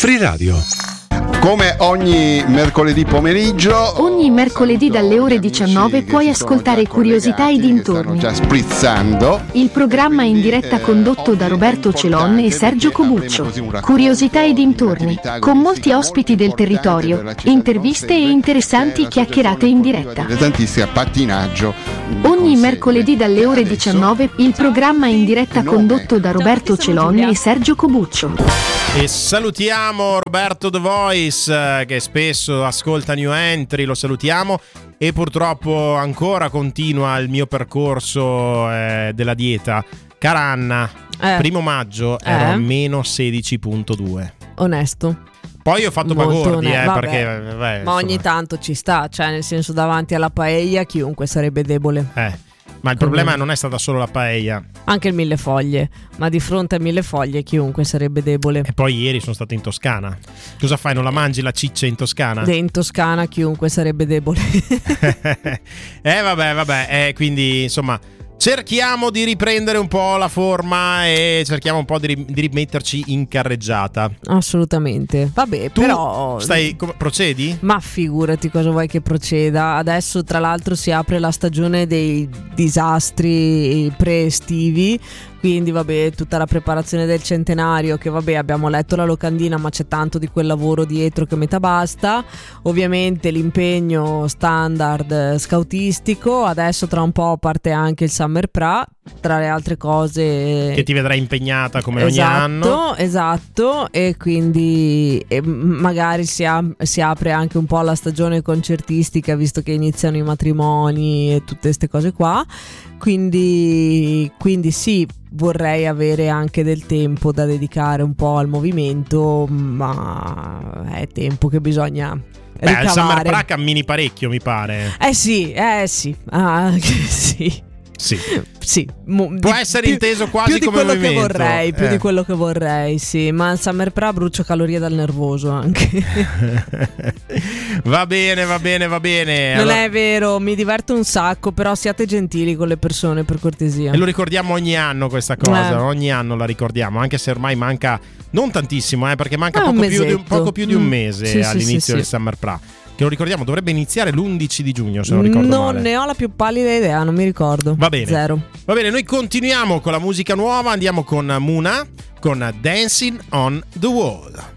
Free Radio. Come ogni mercoledì pomeriggio, Ogni mercoledì dalle ore 19 puoi ascoltare Curiosità e dintorni. Stanno già sprizzando. Il programma in diretta condotto da Roberto Celon e Sergio Cobuccio. Curiosità e dintorni, con molti ospiti del territorio, interviste e interessanti chiacchierate in diretta. Interessantissima pattinaggio. Ogni mercoledì dalle ore 19 il programma in diretta condotto da Roberto Celon e Sergio Cobuccio. E salutiamo Roberto The Voice, che spesso ascolta New Entry, lo salutiamo, e purtroppo ancora continua il mio percorso della dieta. Cara Anna, 1 maggio ero a meno 16,2. Onesto. Poi ho fatto pagordi, perché ma insomma. ogni tanto ci sta, cioè nel senso, davanti alla paella chiunque sarebbe debole. Ma il problema non è stata solo la paella. Anche il millefoglie, ma di fronte a millefoglie chiunque sarebbe debole. E poi ieri sono stato in Toscana. Cosa fai, non la mangi la ciccia in Toscana? In Toscana chiunque sarebbe debole. Vabbè, quindi insomma cerchiamo di riprendere un po' la forma e cerchiamo un po' di rimetterci in carreggiata. Assolutamente. Vabbè, tu però procedi? Ma figurati, cosa vuoi che proceda? Adesso tra l'altro si apre la stagione dei disastri pre-estivi, quindi vabbè, tutta la preparazione del centenario, che vabbè, abbiamo letto la locandina, ma c'è tanto di quel lavoro dietro che metà basta. Ovviamente l'impegno standard scoutistico. Adesso tra un po' parte anche il Summer Pra, tra le altre cose che ti vedrai impegnata come ogni anno. Esatto, e quindi magari si apre anche un po' la stagione concertistica, visto che iniziano i matrimoni e tutte queste cose qua. Quindi sì, vorrei avere anche del tempo da dedicare un po' al movimento, ma è tempo che bisogna ricavare. Il Summer Pra cammini parecchio, mi pare. Sì. Sì, può essere inteso quasi più come di quello movimento. Che vorrei, più di quello che vorrei, sì, ma il Summer Pra brucio calorie dal nervoso anche. Va bene. Non è vero, mi diverto un sacco, però siate gentili con le persone, per cortesia. E lo ricordiamo ogni anno questa cosa, ogni anno la ricordiamo, anche se ormai manca non tantissimo, perché manca poco più di un mese all'inizio del Summer Pra. Che lo ricordiamo, dovrebbe iniziare l'11 di giugno, se non ricordo male. Non ne ho la più pallida idea, non mi ricordo. Va bene. Zero. Va bene, noi continuiamo con la musica nuova, andiamo con Muna con Dancing on the Wall.